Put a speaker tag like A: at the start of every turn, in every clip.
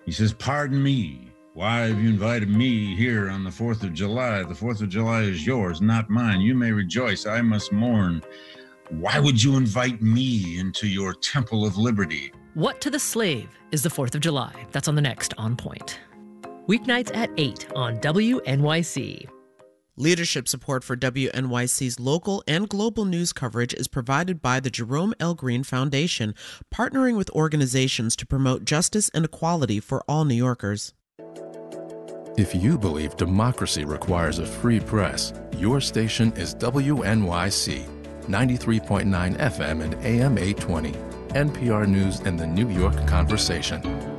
A: He says, "Pardon me. Why have you invited me here on the 4th of July? The 4th of July is yours, not mine. You may rejoice. I must mourn. Why would you invite me into your temple of liberty?"
B: What to the Slave is the 4th of July. That's on the next On Point. Weeknights at 8 on WNYC.
C: Leadership support for WNYC's local and global news coverage is provided by the Jerome L. Green Foundation, partnering with organizations to promote justice and equality for all New Yorkers.
D: If you believe democracy requires a free press, your station is WNYC, 93.9 FM and AM 820, NPR News and the New York Conversation.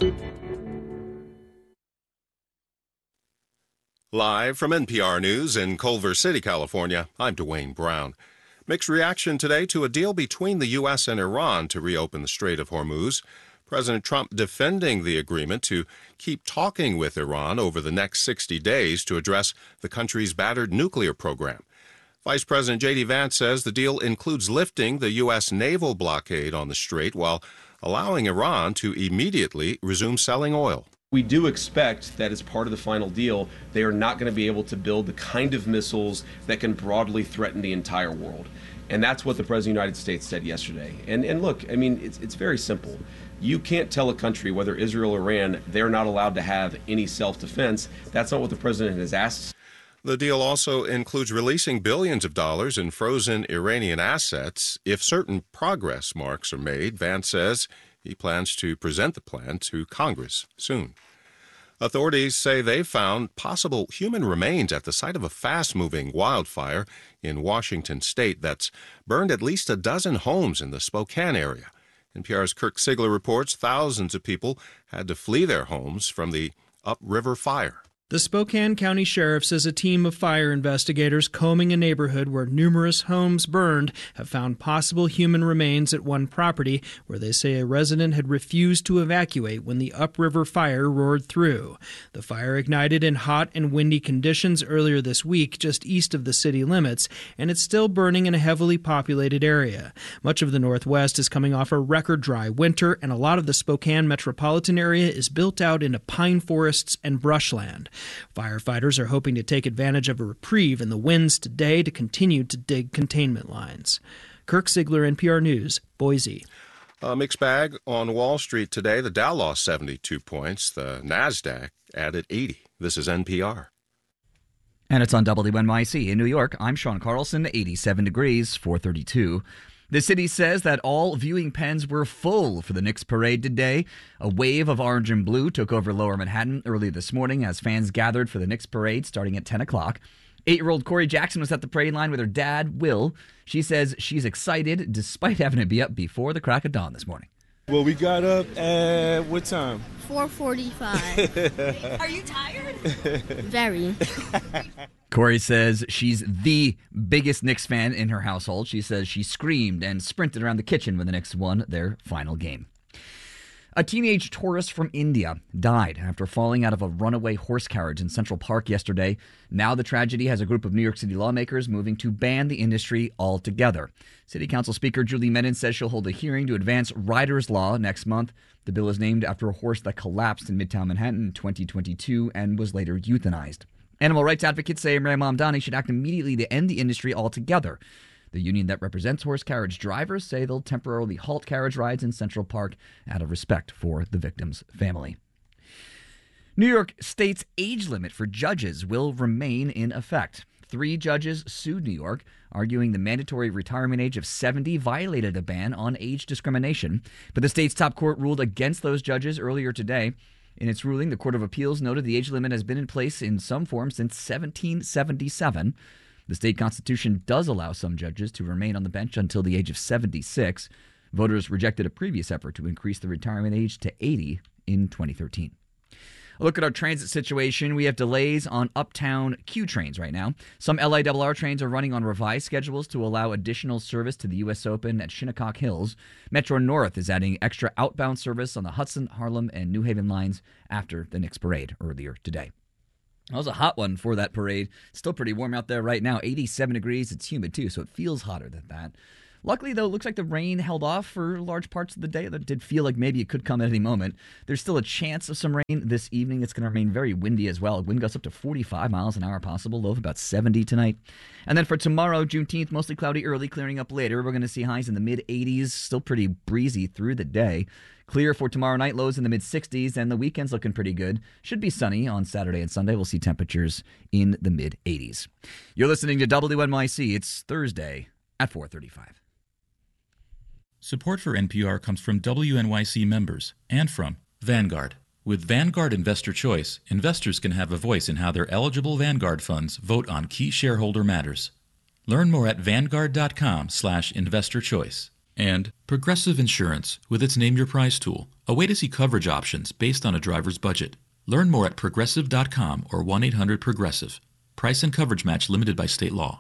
E: Live from NPR News in Culver City, California, I'm Dwayne Brown. Mixed reaction today to a deal between the U.S. and Iran to reopen the Strait of Hormuz. President Trump defending the agreement to keep talking with Iran over the next 60 days to address the country's battered nuclear program. Vice President J.D. Vance says the deal includes lifting the U.S. naval blockade on the strait while allowing Iran to immediately resume selling oil.
F: We do expect that as part of the final deal, they are not going to be able to build the kind of missiles that can broadly threaten the entire world. And that's what the President of the United States said yesterday. And look, I mean, it's very simple. You can't tell a country, whether Israel or Iran, they're not allowed to have any self-defense. That's not what the President has asked.
E: The deal also includes releasing billions of dollars in frozen Iranian assets if certain progress marks are made. Vance says he plans to present the plan to Congress soon. Authorities say they've found possible human remains at the site of a fast-moving wildfire in Washington state that's burned at least a dozen homes in the Spokane area. NPR's Kirk Sigler reports thousands of people had to flee their homes from the upriver fire.
G: The Spokane County Sheriff says a team of fire investigators combing a neighborhood where numerous homes burned have found possible human remains at one property where they say a resident had refused to evacuate when the upriver fire roared through. The fire ignited in hot and windy conditions earlier this week just east of the city limits, and it's still burning in a heavily populated area. Much of the Northwest is coming off a record dry winter, and a lot of the Spokane metropolitan area is built out into pine forests and brushland. Firefighters are hoping to take advantage of a reprieve in the winds today to continue to dig containment lines. Kirk Sigler, NPR News, Boise.
E: A mixed bag on Wall Street today. The Dow lost 72 points. The NASDAQ added 80. This is NPR.
H: And it's on WNYC in New York. I'm Sean Carlson, 87 degrees, 432. The city says that all viewing pens were full for the Knicks parade today. A wave of orange and blue took over Lower Manhattan early this morning as fans gathered for the Knicks parade starting at 10 o'clock. 8-year-old Corey Jackson was at the parade line with her dad, Will. She says she's excited despite having to be up before the crack of dawn this morning.
I: Well, we got up at what time?
J: 4:45.
K: Are you tired?
J: Very.
H: Corey says she's the biggest Knicks fan in her household. She says she screamed and sprinted around the kitchen when the Knicks won their final game. A teenage tourist from India died after falling out of a runaway horse carriage in Central Park yesterday. Now the tragedy has a group of New York City lawmakers moving to ban the industry altogether. City Council Speaker Julie Menon says she'll hold a hearing to advance Riders Law next month. The bill is named after a horse that collapsed in Midtown Manhattan in 2022 and was later euthanized. Animal rights advocates say Imran Mamdani should act immediately to end the industry altogether. The union that represents horse carriage drivers say they'll temporarily halt carriage rides in Central Park out of respect for the victim's family. New York State's age limit for judges will remain in effect. 3 judges sued New York, arguing the mandatory retirement age of 70 violated a ban on age discrimination. But the state's top court ruled against those judges earlier today. In its ruling, the Court of Appeals noted the age limit has been in place in some form since 1777. The state constitution does allow some judges to remain on the bench until the age of 76. Voters rejected a previous effort to increase the retirement age to 80 in 2013. A look at our transit situation. We have delays on Uptown Q trains right now. Some LIRR trains are running on revised schedules to allow additional service to the U.S. Open at Shinnecock Hills. Metro North is adding extra outbound service on the Hudson, Harlem, and New Haven lines after the Knicks parade earlier today. That was a hot one for that parade. Still pretty warm out there right now, 87 degrees. It's humid, too, so it feels hotter than that. Luckily, though, it looks like the rain held off for large parts of the day. That did feel like maybe it could come at any moment. There's still a chance of some rain this evening. It's going to remain very windy as well. Wind gusts up to 45 miles an hour possible, low of about 70 tonight. And then for tomorrow, Juneteenth, mostly cloudy early, clearing up later. We're going to see highs in the mid-80s, still pretty breezy through the day. Clear for tomorrow night, lows in the mid-60s, and the weekend's looking pretty good. Should be sunny on Saturday and Sunday. We'll see temperatures in the mid-80s. You're listening to WNYC. It's Thursday at 4:35.
J: Support for NPR comes from WNYC members and from Vanguard. With Vanguard Investor Choice, investors can have a voice in how their eligible Vanguard funds vote on key shareholder matters. Learn more at Vanguard.com/investorchoice. And Progressive Insurance, with its Name Your Price tool, a way to see coverage options based on a driver's budget. Learn more at Progressive.com or 1-800-PROGRESSIVE. Price and coverage match limited by state law.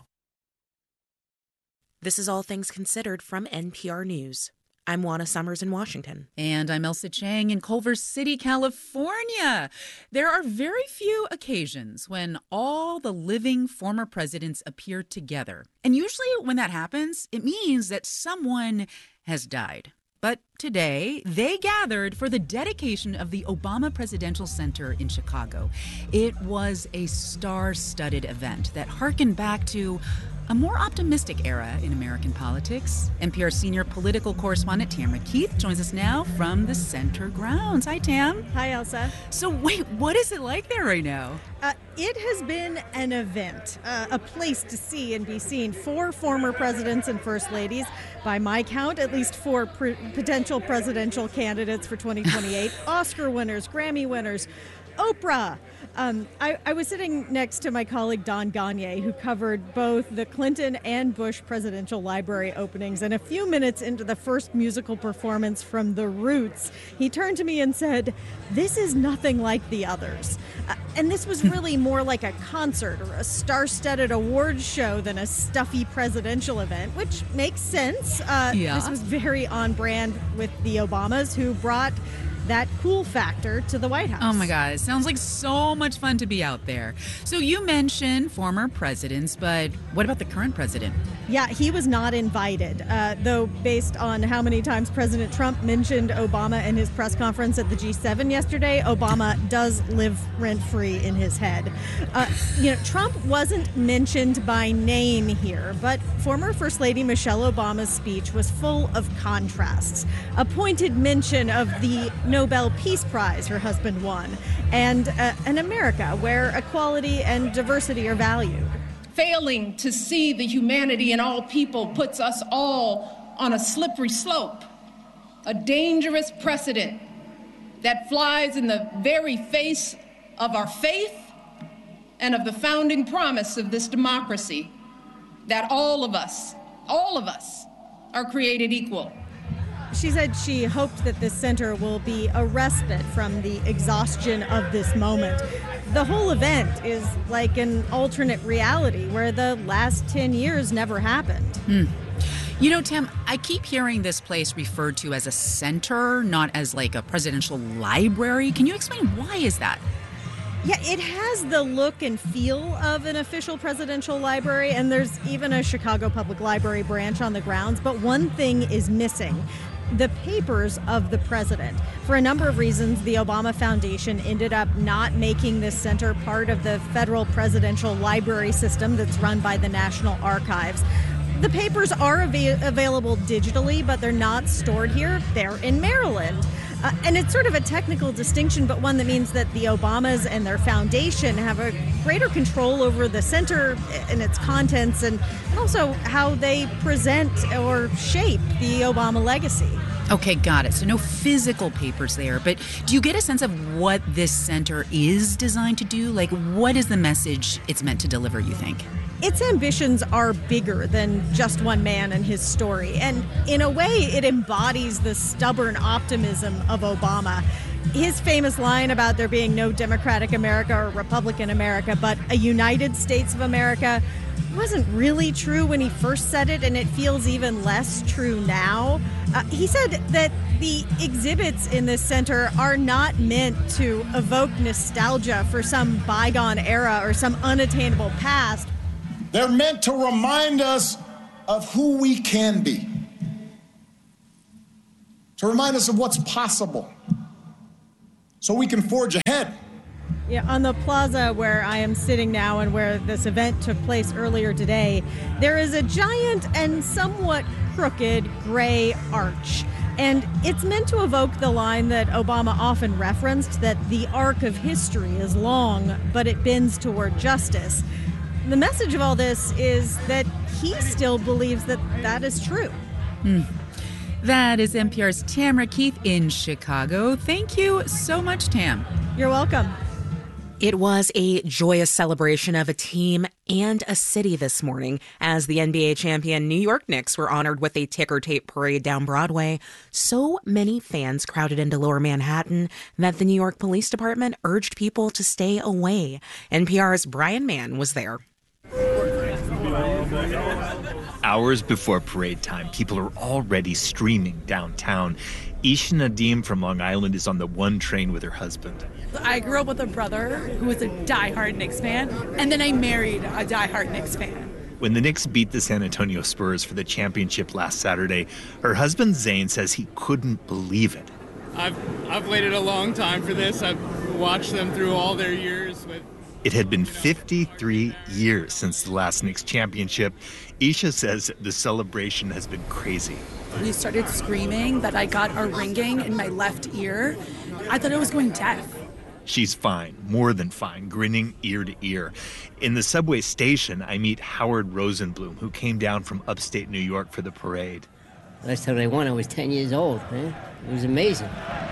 K: This is All Things Considered from NPR News. I'm Juana Summers in Washington.
L: And I'm Elsa Chang in Culver City, California. There are very few occasions when all the living former presidents appear together. And usually when that happens, it means that someone has died. But today, they gathered for the dedication of the Obama Presidential Center in Chicago. It was a star-studded event that harkened back to a more optimistic era in American politics. NPR senior political correspondent Tamara Keith joins us now from the center grounds. Hi, Tam.
M: Hi, Elsa.
L: So wait, what is it like there right now?
M: It has been an event, a place to see and be seen. 4 former presidents and first ladies. By my count, at least 4 potential presidential candidates for 2028. Oscar winners, Grammy winners, Oprah. I was sitting next to my colleague Don Gagné, who covered both the Clinton and Bush presidential library openings. And a few minutes into the first musical performance from The Roots, he turned to me and said, "This is nothing like the others." And this was really more like a concert or a star-studded awards show than a stuffy presidential event, which makes sense. This was very on brand with the Obamas, who brought that cool factor to the White House.
L: Oh my God, it sounds like so much fun to be out there. So you mentioned former presidents, but what about the current president?
M: Yeah, he was not invited, though based on how many times President Trump mentioned Obama in his press conference at the G7 yesterday, Obama does live rent-free in his head. Trump wasn't mentioned by name here, but former First Lady Michelle Obama's speech was full of contrasts. A pointed mention of the Nobel Peace Prize her husband won, and an America where equality and diversity are valued.
N: Failing to see the humanity in all people puts us all on a slippery slope, a dangerous precedent that flies in the very face of our faith and of the founding promise of this democracy, that all of us are created equal.
M: She said she hoped that this center will be a respite from the exhaustion of this moment. The whole event is like an alternate reality where the last 10 years never happened.
L: You know, Tim, I keep hearing this place referred to as a center, not as like a presidential library. Can you explain why is that?
M: Yeah, it has the look and feel of an official presidential library, and there's even a Chicago Public Library branch on the grounds, but one thing is missing: the papers of the president. For a number of reasons, the Obama Foundation ended up not making this center part of the federal presidential library system that's run by the National Archives. The papers are available digitally, but they're not stored here. They're in Maryland. And it's sort of a technical distinction, but one that means that the Obamas and their foundation have a greater control over the center and its contents, and also how they present or shape the Obama legacy.
L: Okay, got it. So no physical papers there, but do you get a sense of what this center is designed to do? Like, what is the message it's meant to deliver, you think?
M: Its ambitions are bigger than just one man and his story, and in a way it embodies the stubborn optimism of Obama. His famous line about there being no Democratic America or Republican America, but a United States of America, wasn't really true when he first said it, and it feels even less true now. He said that the exhibits in this center are not meant to evoke nostalgia for some bygone era or some unattainable past.
O: They're meant to remind us of who we can be. to remind us of what's possible so we can forge ahead.
M: Yeah, on the plaza where I am sitting now and where this event took place earlier today, there is a giant and somewhat crooked gray arch. And it's meant to evoke the line that Obama often referenced, that the arc of history is long, but it bends toward justice. The message of all this is that he still believes that that is true.
L: That is NPR's Tamara Keith in Chicago. Thank you so much, Tam.
M: You're welcome.
K: It was a joyous celebration of a team and a city this morning as the NBA champion New York Knicks were honored with a ticker tape parade down Broadway. So many fans crowded into Lower Manhattan that the New York Police Department urged people to stay away. NPR's Brian Mann was there.
P: Hours before parade time, people are already streaming downtown. Isha Nadim from Long Island is on the one train with her husband.
Q: I grew up with a brother who was a diehard Knicks fan, and then I married a diehard Knicks fan.
P: When the Knicks beat the San Antonio Spurs for the championship last Saturday, her husband Zane says he couldn't believe it.
R: I've waited a long time for this. I've watched them through all their years.
P: It had been 53 years since the last Knicks championship. Isha says the celebration has been crazy.
Q: We started screaming that I got a ringing in my left ear. I thought I was going deaf.
P: She's fine, more than fine, grinning ear to ear. In the subway station, I meet Howard Rosenblum, who came down from upstate New York for the parade.
S: Last time I won, I was 10 years old, man. It was amazing.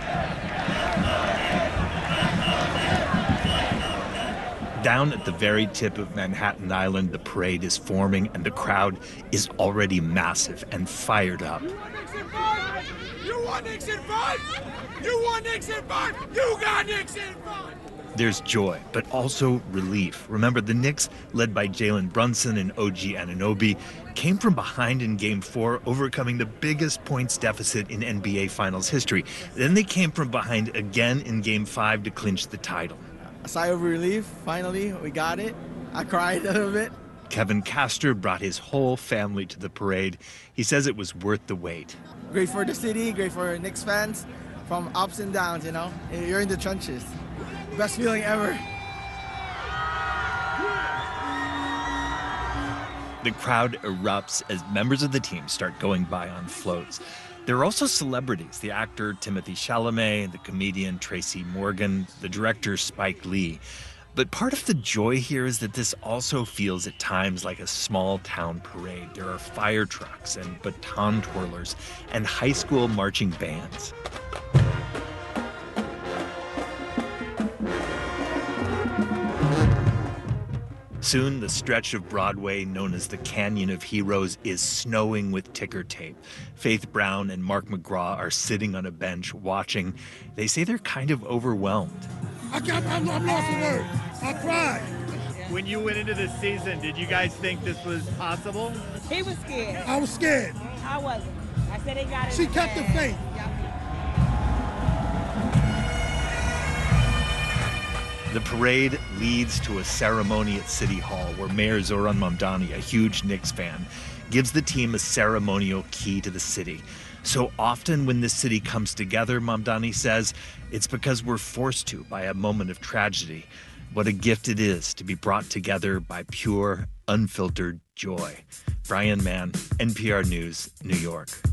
P: Down at the very tip of Manhattan Island, the parade is forming, and the crowd is already massive and fired up.
T: You want Knicks in 5? You want Knicks in 5? You got Knicks in 5!
P: There's joy, but also relief. Remember, the Knicks, led by Jalen Brunson and OG Anunoby, came from behind in Game 4, overcoming the biggest points deficit in NBA Finals history. Then they came from behind again in Game 5 to clinch the title.
U: A sigh of relief, finally, we got it. I cried a little bit.
P: Kevin Castor brought his whole family to the parade. He says it was worth the wait.
U: Great for the city, great for Knicks fans, from ups and downs, you know. You're in the trenches. Best feeling ever.
P: The crowd erupts as members of the team start going by on floats. There are also celebrities, the actor Timothée Chalamet, the comedian Tracy Morgan, the director Spike Lee. But part of the joy here is that this also feels at times like a small town parade. There are fire trucks and baton twirlers and high school marching bands. Soon, the stretch of Broadway known as the Canyon of Heroes is snowing with ticker tape. Faith Brown and Mark McGraw are sitting on a bench watching. They say they're kind of overwhelmed.
T: I'm lost for words. I cried.
V: When you went into this season, did you guys think this was possible?
W: He was scared.
T: I was scared.
W: I wasn't. I said they got it.
T: She kept the faith.
P: The parade leads to a ceremony at City Hall where Mayor Zoran Mamdani, a huge Knicks fan, gives the team a ceremonial key to the city. So often when the city comes together, Mamdani says, it's because we're forced to by a moment of tragedy. What a gift it is to be brought together by pure, unfiltered joy. Brian Mann, NPR News, New York.